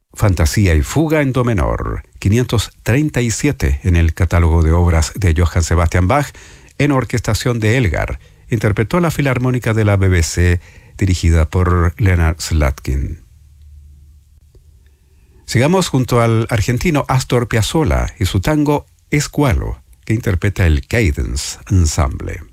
Fantasía y fuga en do menor, 537 en el catálogo de obras de Johann Sebastian Bach, en orquestación de Elgar. Interpretó la Filarmónica de la BBC, dirigida por Leonard Slatkin. Sigamos junto al argentino Astor Piazzolla y su tango Esqualo, que interpreta el Cadence Ensemble.